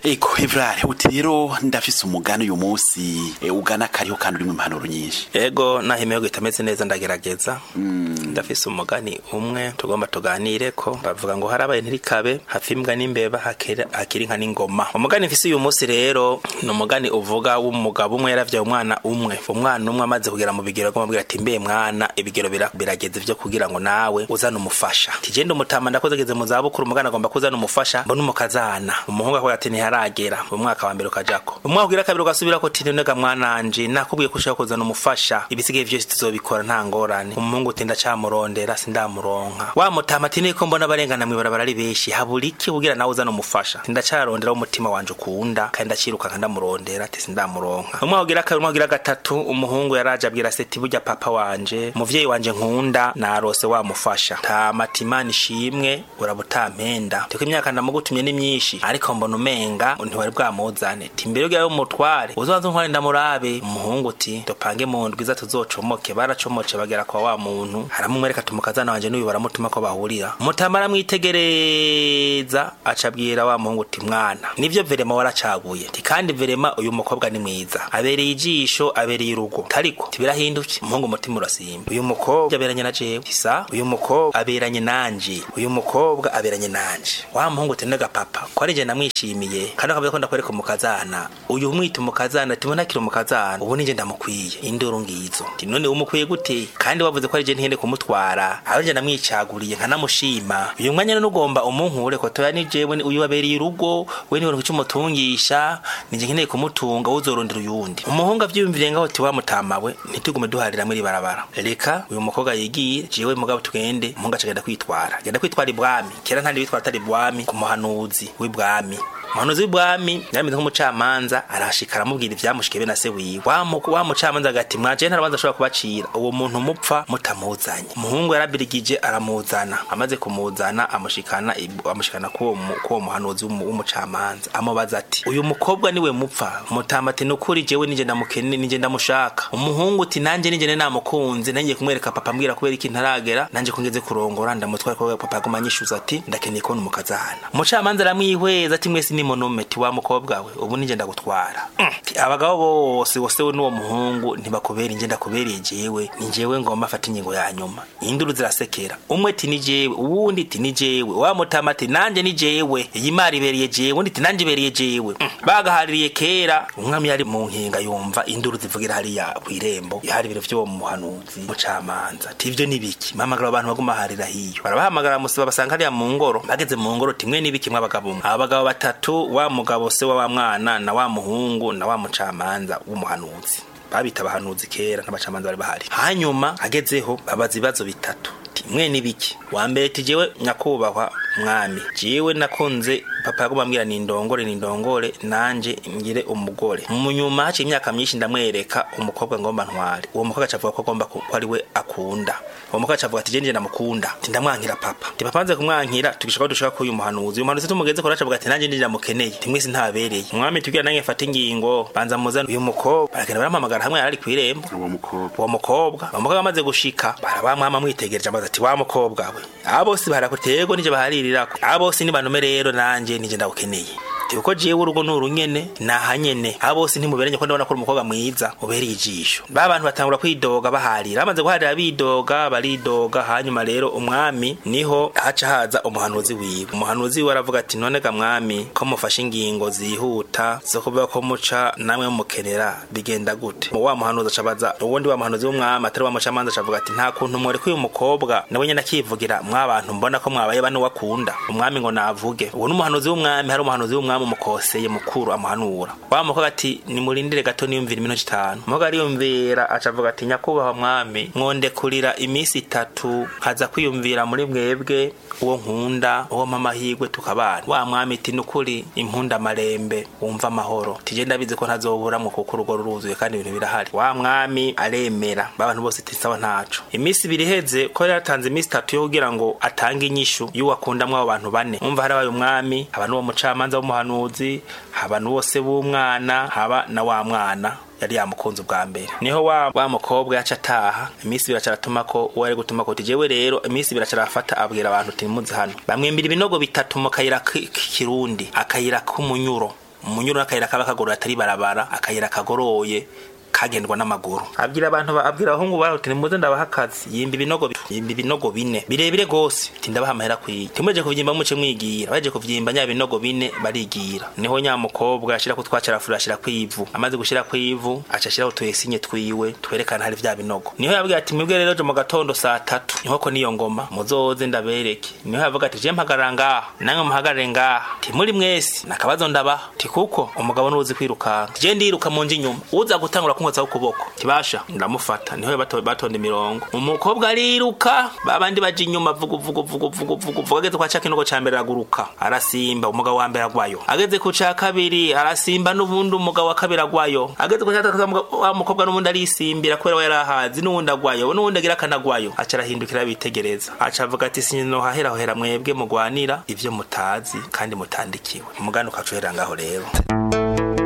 Eko Evrare uti rero ndafise umugani uyu munsi ugana kariho kandi urimo impanuro nyinshi. Ego nahimeye gitameze neza ndagerageza. Ndafise umugani umwe tugomba tuganire ko bavuga ngo harabaye ntirikabe hafimbwa n'imbeba hakiri nka n'ingoma. Umugani mfise uyu munsi rero no umugani uvuga w'umugabo umwe yaravye umwana umwe umwe amaze kugera mu bigero agomba ati mbe mwana ibigero birageze vyo kugira ngo nawe uzana umufasha. Tijende umutama ndakozegeze mu zabukuru umugani agomba kuzana umufasha mbona umukazana. Umuhungu akora ati ntiharagera mu mwaka wa mbere ukajako. Umwaka ugira kabiri ugasubira ko tinonega mwananje nakubwiye ko ushaka kuzana umufasha ibisigaye vyose tuzobikora nta ngorane. Umuhungu uti ndacamurondera sindamuronka. Wa mutama ati niko mbona barengana mwibarabara ari beshi haburiki kugira nawe uzana umufasha. Ndacarondera umutima wanje ukunda kandi ndaciruka kandamurondera ati sindamuronka. Umwaka ugira kabiri umwaka ugira gatatu umuhungu yaraje abwira seti burya papa wanje muvyeyi wanje nkunda narose wa mufasha. Tamatimani ishimwe urabutampenda. Tiko imyaka ndamugutumye ni myinshi ariko mbona umenga ntiwari bwamuzane. Timbere ugiye umutware uzobanza ntware ndamurabe. Umuhungu uti dopange mu ndwiza tuzocomoke baracomoce bagera kwa wa muntu haramumwereka tumukazana wanje n'uyu baramutuma ko bahurira. Mutama aramwitegereza acabwira wa muhungu uti mwana nivyo verema waracaguye ti kandi verema uyu mukobwa ni mwiza abereye ijisho abereye urugo tariko tibirahindutse. Umuhungu mutima urasimba uyu mukobwa aberanye na jewe tisa uyu mukobwa aberanye nanje uyu mukobwa aberanye nanje. Wa muhungu uti nega papa ko ari je namwishimiye kandi akavuga ko ndakwereka umukazana uyu umwita umukazana tibona kiri umukazana ubu nije ndamukwiye induru ngizo ti none umukwiye gute kandi wavuze ko ari je ntihende kumutwara aje namwicaguriye nkanamushima uyu mwanya n'ugomba umunkure ko toya ni jewe uyu abereye urugo we ni uruko cyumutungisha nije nkeneye kumutunga uzorondera uyundi. Umuhungu avyumvire ngaho ti wamutamawe ntitugume duharira muri barabara reka uyu mukobwa yigiye jewe mugabo tugende umuhungu acagenda kwitwara ibwami kera ntandi bitwara atari ibwami ku muhanuzi w'ibwami. Umuhanuzi w'ibwami yameze nk'umucamanza arashika aramubwira ivyamushikebe na se wiwe. Wa mucamanza agati mwaje ntarabanza ashobora kubacira uwo muntu mupfa mutamuzanye. Umuhungu yarabirigije aramuzana amaze kumuzana amushikana kuwo muhanuzi w'umucamanza amubaza ati uyu mukobwa niwe mupfa. Mutama ati nukuri jewe nije ndamukene nije ndamushaka. Umuhungu uti nanje nije namukunze nangiye kumwereka papa ambwira kubera iki ntaragera nanje kungeze kurongora ndamutwara ko papa agumanyishuza ati ndakeneye ko numukazana. Umucamanza aramwihweza ati mwese ni monometi wa mukobwa we ubu nije ndagutwara. Abagabo bose we n'uwo muhungu ntibakubera inje ndakubereye jewe ni jewe ngomba afata ingingo ya nyuma. Induru zirasekera umwe ati ni jewe uwundi ati ni jewe. Wa mutama ati nanje ni jewe iyi mari bereye jewe undi ati nanje bereye jewe. Bagahaririye kera umwami yari mu nkinga yumva induru zivugira hariya kwirembo yari biro vyo mu muhanuzi mucamanza ati ivyo nibiki mamagara abantu baguma harira hiyo barabahamagara musiba basanga hariya mu ngoro bageze mu ngoro timwe nibiki mwabagabo abagabo batatu wa mugabo se wa mwana na wa muhungu na wa mucamanza w'umuhanuzi babita abahanuzi kera n'abacamanza bari bahari. Hanyuma agezeho babaza ibibazo bitatu timwe nibiki. Wa mbere tijewe nyakubahwa mwami jewe nakunze papa yagomba ni ndongore nanje ngire umugore. Mu nyuma haci imyaka myinshi ndamwereka umukobwa ngomba ntware. Uwo mukobwa acavuga ko agomba ko ari we akunda. Uwo mukobwa acavuga ati je ndamukunda ndamwankira papa. Ti papa nze kumwankira tugishaka dushaka ko uyu muhanuzi tumugeze ko acavuga ati nanje ndamukeneye timwese ntabereye. Umwami tugira nange fata ingingo banza muzana uyu mukobwa bagenda barampamagara hamwe ari kwirembo. Uwo mukobwa amaze gushika barabamwama mwitegereje amaze ati wa mukobwa we abose barakutego nije baharirako abose ni banome rero nanje nije ndawukeneye uko jewe urugo n'urunyene nahanyene abose ntimuberanye ko ndabona ko umukobwa mwiza ubereye ijisho. Babantu batangura kwidoga baharira amaze guharira bidoga baridoga. Hanyuma rero umwami niho haca haza umuhanuzi wiwe. Umuhanuzi wiwe aravuga ati none ga mwami ko mufashe ingingo zihuta zo kuvuga ko muca namwe mukenera bigenda gute. Wa muhanuzi acabaza uwundi wa muhanuzi w'umwami atari wa mucamanza acavuga ati nta kuntu mwore ko uyu mukobwa nawe nyene akivugira mwabantu mbona ko mwabaye bano wakunda. Umwami ngo navuge uwo n'umuhanuzi w'umwami hari umuhanuzi w'umwami umukoseye mukuru amuhanura. Wa mukobwa ati nimurindire gato niyumvira iminota 5. Mukobwa ariyumvira acavuga ati nyakubahwa mwami mwonde kurira imisi 3 haza kwiyumvira muri mwebwe uwo nkunda uwo mamahirwe tukabana. Wa mwami ati nukuri impunda marembe wumva amahoro tije ndabize ko ntazoburamwe kuko urugo ruruzuye kandi ibintu birahari. Wa mwami aremera babantu bose tisawa ntaco. Imisi biriheze ko yatanze imisi 3 yo kugira ngo atange inyishu y'uwakunda mwa abantu bane. Umva hari abaye umwami abantu bo mucamanza w'umuhanuzi abantu bose b'umwana haba na wa mwana yari yamukunze ubwa mbere. Niho wa mukobwa yaca ataha imisi biracaratuma ko uwari gutuma ko tijewe rero imisi biracarafata abwira abantu timuze hano bamwembira ibinogo bitatu mu kayira kirundi akayira k'umunyuro umunyururu n'akayira kaba kagoroye atari barabara, akayira kagoroye kagendwa n'amaguru. Abwira abantu abwira ahungu baruti nimuze ndabaha akazi yimba ibinogo bine birebire gose tindabaha amahera kwiye timuje kuvyimba muce mwigira baje kuvyimba nya binogo bine barigira niho nya mukobwa ashira kutwacara fura ashira kwivu amaze gushira kwivu acashira utuyesinye twiwe twerekana hari vya binogo niho yabwiye ati mwebwe rero jo mu gatondo saa 3 niho ko niyo ngoma muzoze ndabereke niho yavuga ati je mpagaranga nange muhagarare ngaha timuri mwese nakabazo ndabaha tikuko umugabo nuzi kwiruka je ndiruka munje inyuma uza gutangura kunkoza ukuboko kibasha ndamufata niho batonda imirongo umukobwa ariruka babandi baje inyuma vugu ageze kwa cakinogo cambere aguruka arasimba umugabo wa mbere agwayo ageze ku ca kabiri arasimba n'ubundi umugabo wa kabiri agwayo ageze ku ca gatatu wa mukobwa n'ubundi arisimbira kwera yarahazi n'ubundi agwayo n'ubundi agira kanagwayo aca arahindukira bitegereza aca avuga ati sinno hahera mwebwe mugwanira ivyo mutazi kandi mutandikiwe umugano ukacuhera ngaho rero.